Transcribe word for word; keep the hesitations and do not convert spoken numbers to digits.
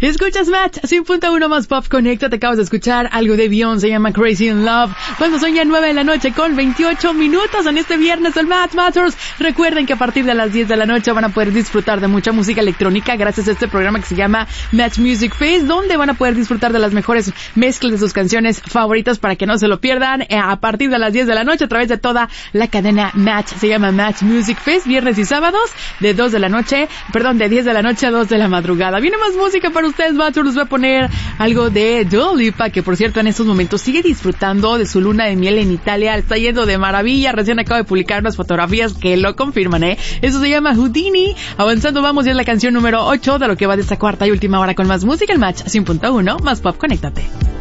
Escuchas Match cien punto uno más Pop Conecta. Te acabas de escuchar algo de Beyoncé, se llama Crazy in Love. Cuando son ya nueve de la noche con veintiocho minutos en este viernes del Match Matters. Recuerden que a partir de las diez de la noche van a poder disfrutar de mucha música electrónica gracias a este programa que se llama Match Music Fest, donde van a poder disfrutar de las mejores mezclas de sus canciones favoritas para que no se lo pierdan a partir de las diez de la noche a través de toda la cadena Match. Se llama Match Music Fest, viernes y sábados de dos de la noche, perdón, de diez de la noche a dos de la madrugada. Viene más música para ustedes, Match. Les voy a poner algo de Dua Lipa, que por cierto en estos momentos sigue disfrutando de su luna de miel en Italia. Está yendo de maravilla. Recién acabo de publicar unas fotografías que lo confirman, ¿eh? Eso se llama Houdini. Avanzando vamos, ya es la canción número ocho de lo que va de esta cuarta y última hora con más música. El Match cien punto uno más Pop, conéctate.